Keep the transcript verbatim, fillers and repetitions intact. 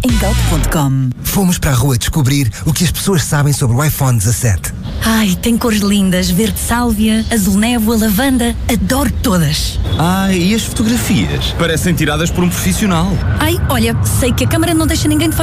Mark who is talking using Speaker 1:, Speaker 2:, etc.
Speaker 1: em galp ponto com.
Speaker 2: Fomos para a rua descobrir o que as pessoas sabem sobre o iPhone dezassete.
Speaker 1: Ai, tem cores lindas, verde sálvia, azul névoa, lavanda, adoro todas.
Speaker 3: Ai, e as fotografias? Parecem tiradas por um profissional.
Speaker 1: Ai, olha, sei que a câmara não deixa ninguém de